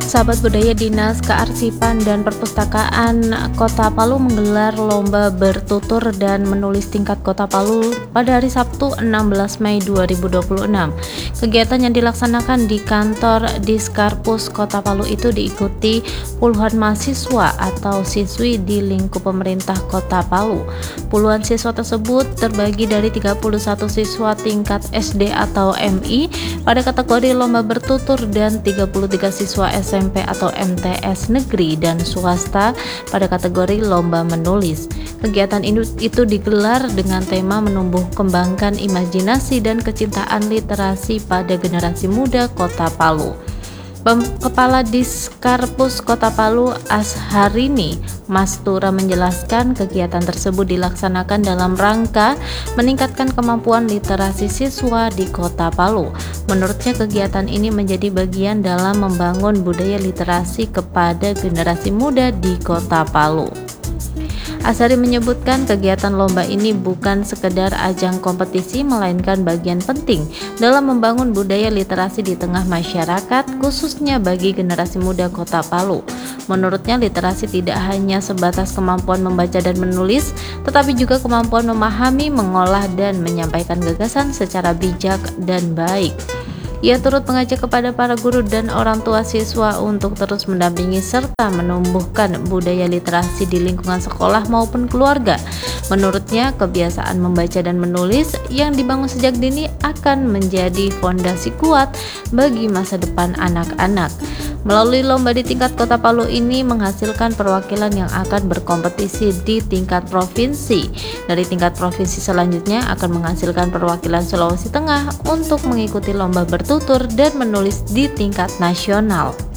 Sahabat Budaya, Dinas Kearsipan dan Perpustakaan Kota Palu menggelar lomba bertutur dan menulis tingkat Kota Palu pada hari Sabtu 16 Mei 2026. Kegiatan yang dilaksanakan di kantor Diskarpus Kota Palu itu diikuti puluhan mahasiswa atau siswi di lingkup pemerintah Kota Palu. Puluhan siswa tersebut terbagi dari 31 siswa tingkat SD atau MI pada kategori lomba bertutur dan 33 siswa SMP atau MTS negeri dan swasta pada kategori lomba menulis. Kegiatan itu digelar dengan tema menumbuh kembangkan imajinasi dan kecintaan literasi pada generasi muda Kota Palu. Kepala Diskarpus Kota Palu Asharini Mastura menjelaskan kegiatan tersebut dilaksanakan dalam rangka meningkatkan kemampuan literasi siswa di Kota Palu. Menurutnya kegiatan ini menjadi bagian dalam membangun budaya literasi kepada generasi muda di Kota Palu. Asari menyebutkan kegiatan lomba ini bukan sekedar ajang kompetisi, melainkan bagian penting dalam membangun budaya literasi di tengah masyarakat, khususnya bagi generasi muda Kota Palu. Menurutnya literasi tidak hanya sebatas kemampuan membaca dan menulis, tetapi juga kemampuan memahami, mengolah, dan menyampaikan gagasan secara bijak dan baik. Ia turut mengajak kepada para guru dan orang tua siswa untuk terus mendampingi serta menumbuhkan budaya literasi di lingkungan sekolah maupun keluarga. Menurutnya, kebiasaan membaca dan menulis yang dibangun sejak dini akan menjadi fondasi kuat bagi masa depan anak-anak. Melalui lomba di tingkat Kota Palu ini menghasilkan perwakilan yang akan berkompetisi di tingkat provinsi. Dari tingkat provinsi selanjutnya akan menghasilkan perwakilan Sulawesi Tengah untuk mengikuti lomba bertutur dan menulis di tingkat nasional.